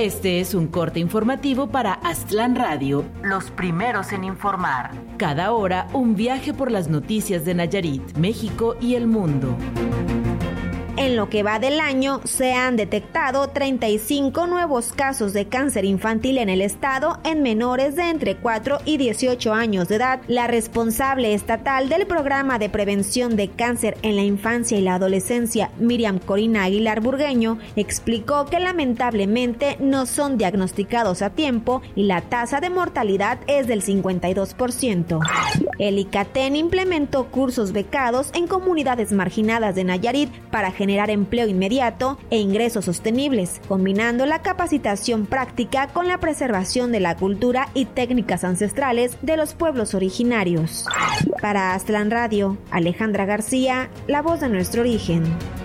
Este es un corte informativo para Aztlán Radio, los primeros en informar. Cada hora, un viaje por las noticias de Nayarit, México y el mundo. En lo que va del año, se han detectado 35 nuevos casos de cáncer infantil en el estado en menores de entre 4 y 18 años de edad. La responsable estatal del programa de prevención de cáncer en la infancia y la adolescencia, Miriam Corina Aguilar Burgueño, explicó que lamentablemente no son diagnosticados a tiempo y la tasa de mortalidad es del 52%. El ICATEN implementó cursos becados en comunidades marginadas de Nayarit para generar empleo inmediato e ingresos sostenibles, combinando la capacitación práctica con la preservación de la cultura y técnicas ancestrales de los pueblos originarios. Para Aztlán Radio, Alejandra García, la voz de nuestro origen.